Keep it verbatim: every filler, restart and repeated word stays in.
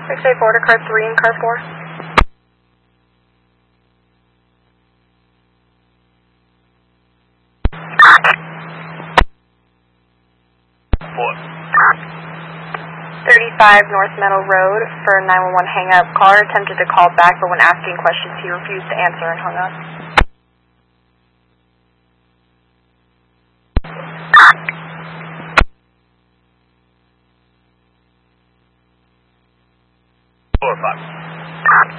six eight four to car three and car four. What? thirty-five North Meadow Road for nine one one hang up. Caller attempted to call back, but when asking questions, he refused to answer and hung up. Four or five.